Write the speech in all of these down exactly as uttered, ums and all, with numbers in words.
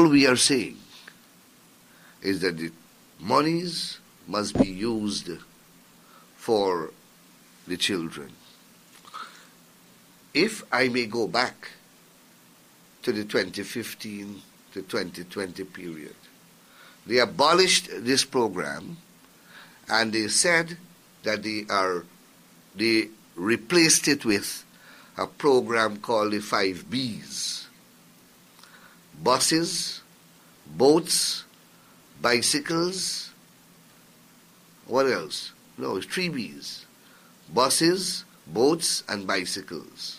all we are saying is that the monies must be used for the children. If I may go back to the twenty fifteen to twenty twenty period, they abolished this program and they said that they are they replaced it with a program called the five B's. Buses, boats, bicycles, what else? No, it's three B's. Buses, boats, and bicycles.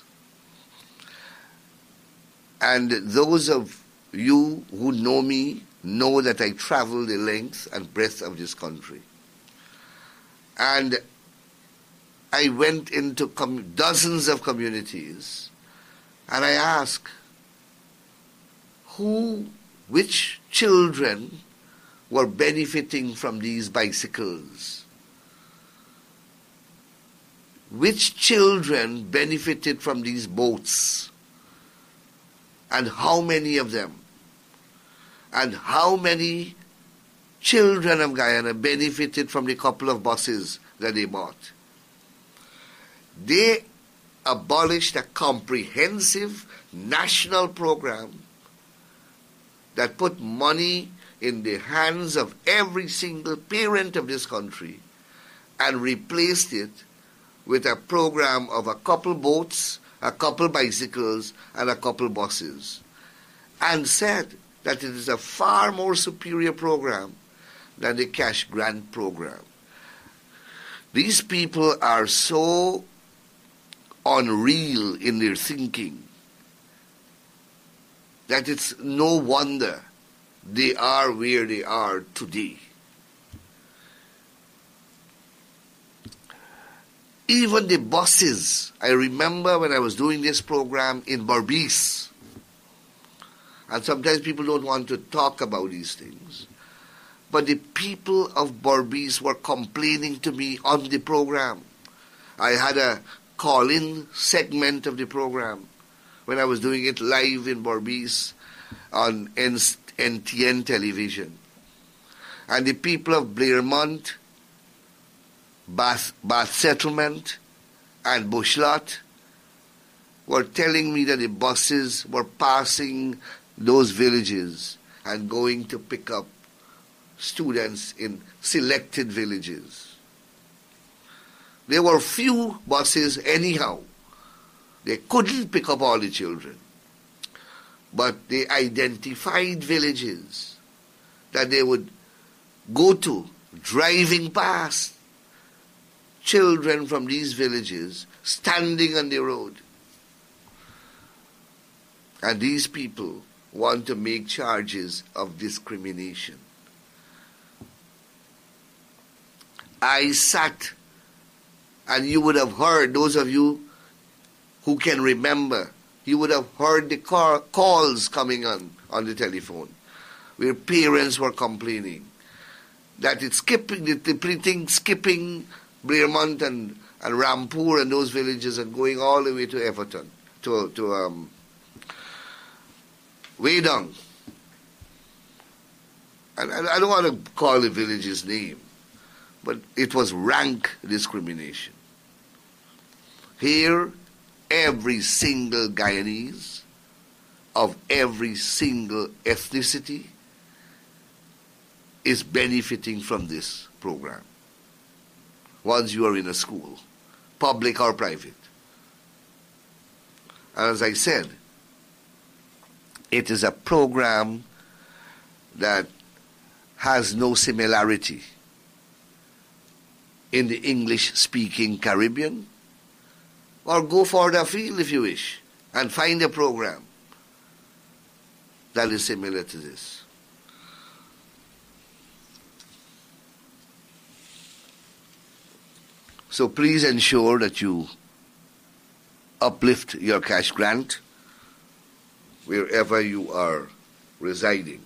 And those of you who know me know that I travel the length and breadth of this country. And I went into com- dozens of communities and I asked, who, which children were benefiting from these bicycles? Which children benefited from these boats? And how many of them? And how many children of Guyana benefited from the couple of buses that they bought? They abolished a comprehensive national program that put money in the hands of every single parent of this country and replaced it with a program of a couple boats, a couple bicycles, and a couple buses, and said that it is a far more superior program than the cash grant program. These people are so unreal in their thinking that it's no wonder they are where they are today. Even the buses, I remember when I was doing this program in Berbice, and sometimes people don't want to talk about these things, but the people of Berbice were complaining to me on the program. I had a call-in segment of the program when I was doing it live in Berbice on N T N television. And the people of Blairmont, Bath, Bath Settlement, and Bushlot were telling me that the buses were passing those villages and going to pick up students in selected villages. There were few buses anyhow. They couldn't pick up all the children. But they identified villages that they would go to, driving past children from these villages, standing on the road. And these people want to make charges of discrimination. I sat, and you would have heard, those of you who can remember, you would have heard the call, calls coming on on the telephone, where parents were complaining that it's skipping, the, the thing skipping Blairmont and, and Rampur and those villages and going all the way to Everton, to, to um, way down. And I, I don't want to call the village's name, but it was rank discrimination. Here, every single Guyanese of every single ethnicity is benefiting from this program. Once you are in a school, public or private. And as I said, it is a program that has no similarity in the English-speaking Caribbean, or go further afield if you wish, and find a program that is similar to this. So please ensure that you uplift your cash grant wherever you are residing.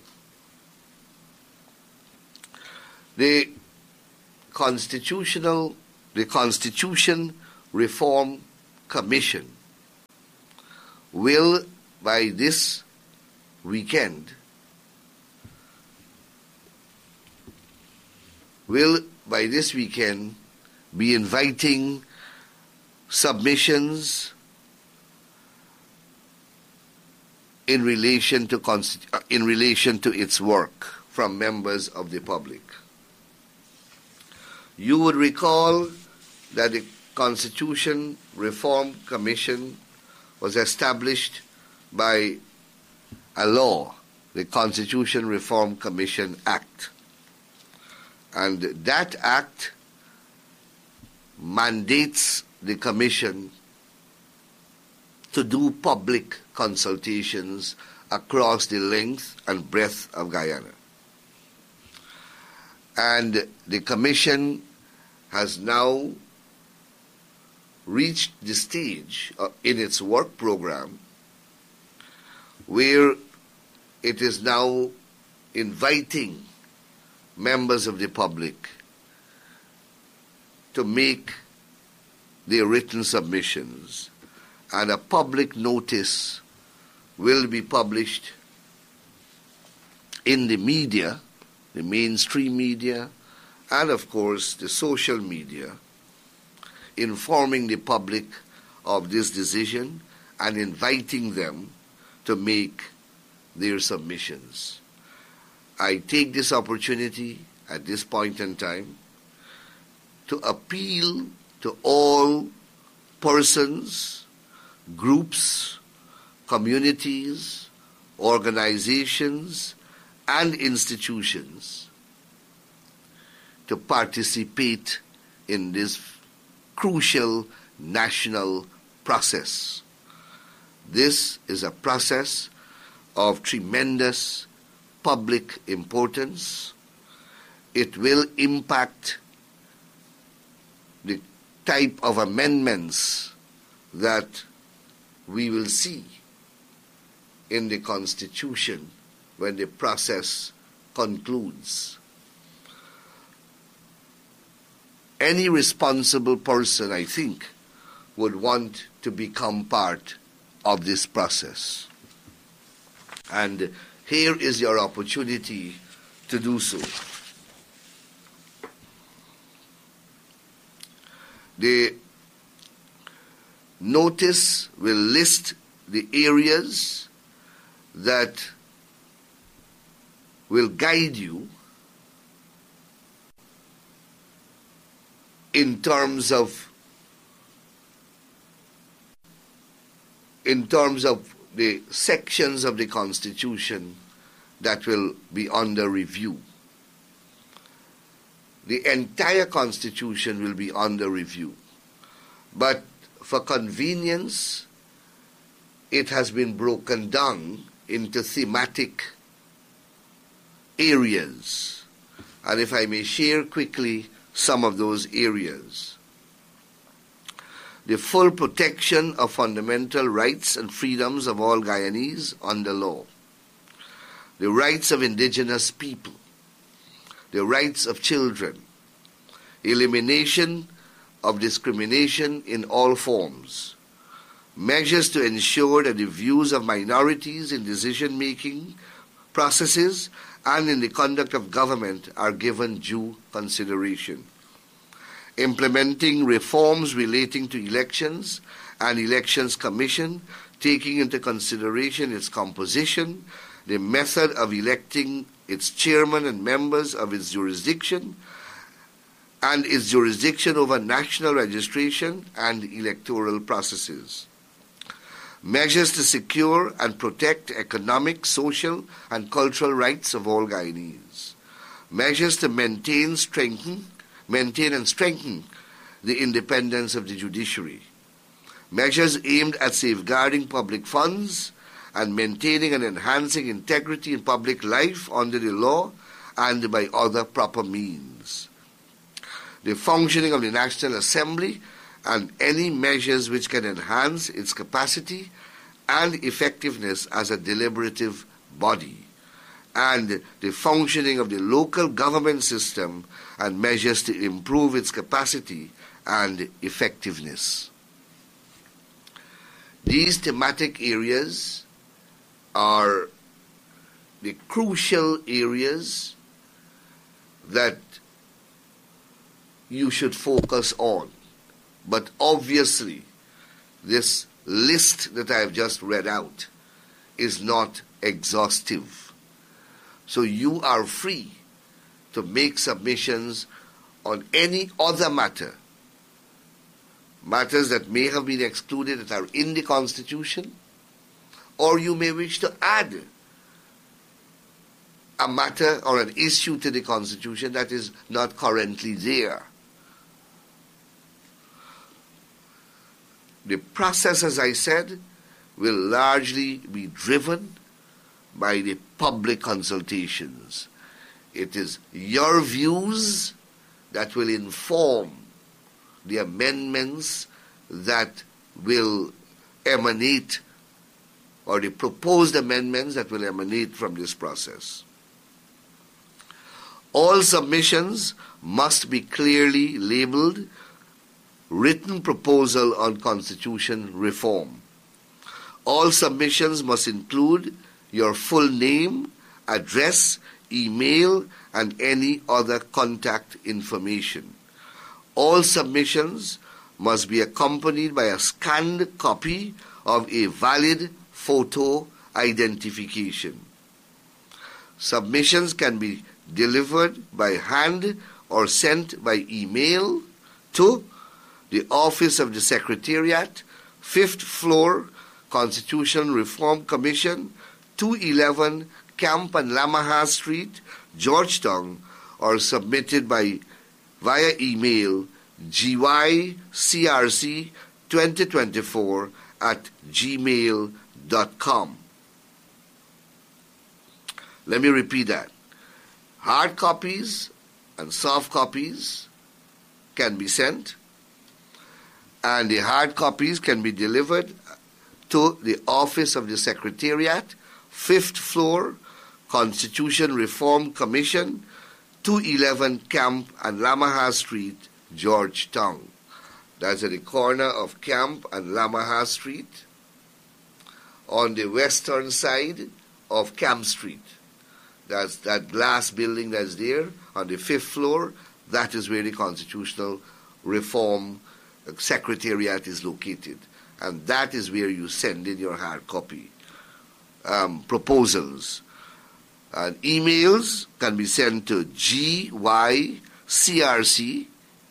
The constitutional, the Constitution Reform Commission will, by this weekend, will, by this weekend, be inviting submissions in relation to constitu- in relation to its work from members of the public. You would recall that the Constitution Reform Commission was established by a law, the Constitution Reform Commission Act. And that act mandates the Commission to do public consultations across the length and breadth of Guyana. And the Commission has now reached the stage uh, in its work program where it is now inviting members of the public to make their written submissions, and a public notice will be published in the media, the mainstream media, and of course the social media, informing the public of this decision and inviting them to make their submissions. I take this opportunity at this point in time to appeal to all persons, groups, communities, organizations, and institutions to participate in this crucial national process. This is a process of tremendous public importance. It will impact the type of amendments that we will see in the Constitution when the process concludes. Any responsible person, I think, would want to become part of this process. And here is your opportunity to do so. The notice will list the areas that will guide you in terms of in terms of the sections of the Constitution that will be under review. The entire Constitution will be under review. But for convenience, it has been broken down into thematic areas. And if I may share quickly some of those areas. The full protection of fundamental rights and freedoms of all Guyanese under law. The rights of indigenous people. The rights of children. Elimination of discrimination in all forms. Measures to ensure that the views of minorities in decision-making processes and in the conduct of government are given due consideration. Implementing reforms relating to elections and elections commission, taking into consideration its composition, the method of electing its chairman and members of its jurisdiction, and its jurisdiction over national registration and electoral processes. Measures to secure and protect economic, social, and cultural rights of all Guyanese. Measures to maintain, strengthen, maintain and strengthen the independence of the judiciary. Measures aimed at safeguarding public funds and maintaining and enhancing integrity in public life under the law and by other proper means. The functioning of the National Assembly and any measures which can enhance its capacity and effectiveness as a deliberative body, and the functioning of the local government system and measures to improve its capacity and effectiveness. These thematic areas are the crucial areas that you should focus on. But obviously, this list that I have just read out is not exhaustive. So you are free to make submissions on any other matter, matters that may have been excluded that are in the Constitution, or you may wish to add a matter or an issue to the Constitution that is not currently there. The process, as I said, will largely be driven by the public consultations. It is your views that will inform the amendments that will emanate, or the proposed amendments that will emanate from this process. All submissions must be clearly labeled written proposal on constitution reform. All submissions must include your full name, address, email, and any other contact information. All submissions must be accompanied by a scanned copy of a valid photo identification. Submissions can be delivered by hand or sent by email to the Office of the Secretariat, fifth floor, Constitution Reform Commission, two eleven Camp and Lamaha Street, Georgetown, or submitted by via email g y c r c twenty twenty-four at gmail dot com. Let me repeat that. Hard copies and soft copies can be sent, and the hard copies can be delivered to the Office of the Secretariat, fifth floor, Constitution Reform Commission, two eleven Camp and Lamaha Street, Georgetown. That's at the corner of Camp and Lamaha Street, on the western side of Camp Street. That's that glass building that's there on the fifth floor. That is where the Constitutional Reform Secretariat is located. And that is where you send in your hard copy um, proposals. And emails can be sent to G Y C R C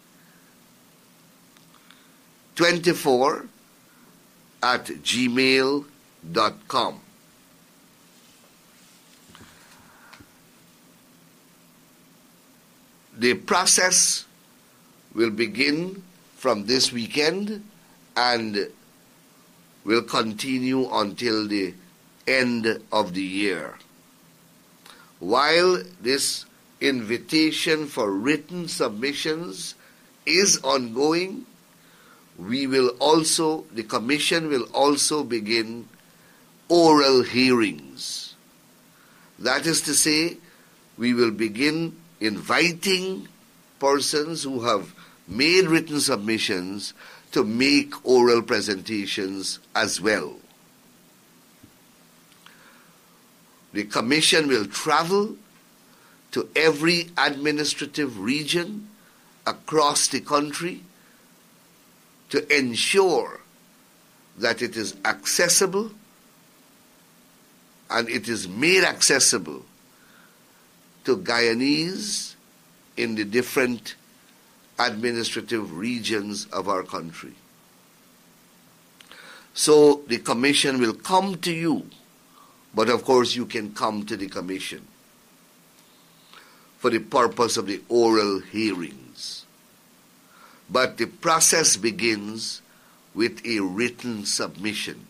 twenty-four at gmail dot com. The process will begin from this weekend and will continue until the end of the year. While this invitation for written submissions is ongoing, we will also, the Commission will also begin oral hearings. That is to say, we will begin inviting persons who have made written submissions to make oral presentations as well. The Commission will travel to every administrative region across the country to ensure that it is accessible and it is made accessible to Guyanese in the different administrative regions of our country. So the Commission will come to you, but of course you can come to the Commission for the purpose of the oral hearings. But the process begins with a written submission.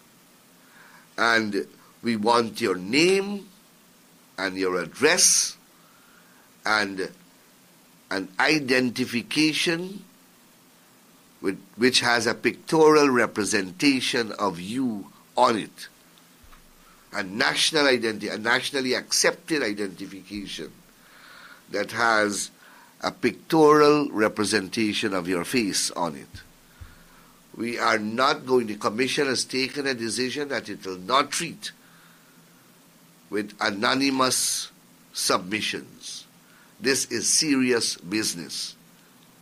And we want your name and your address and an identification with, which has a pictorial representation of you on it. A national identity, a nationally accepted identification that has a pictorial representation of your face on it. We are not going, the Commission has taken a decision that it will not treat with anonymous submissions. This is serious business.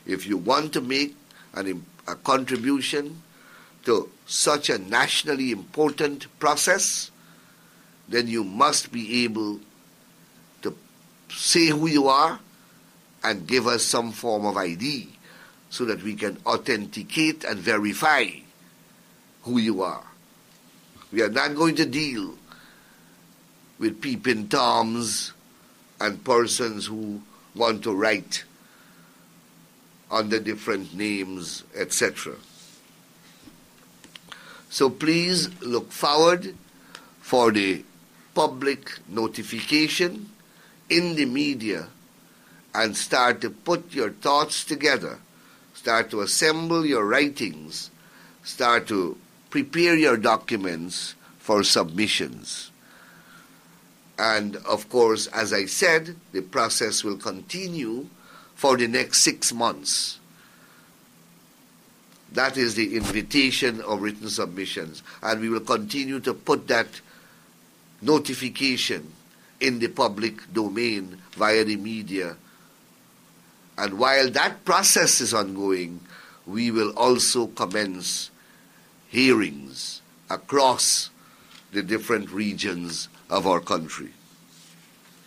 If you want to make an, a contribution to such a nationally important process, then you must be able to say who you are and give us some form of I D so that we can authenticate and verify who you are. We are not going to deal with peeping toms and persons who want to write under different names, et cetera. So please look forward for the public notification in the media and start to put your thoughts together, start to assemble your writings, start to prepare your documents for submissions. And of course, as I said, the process will continue for the next six months. That is the invitation of written submissions. And we will continue to put that notification in the public domain via the media. And while that process is ongoing, we will also commence hearings across the different regions of our country.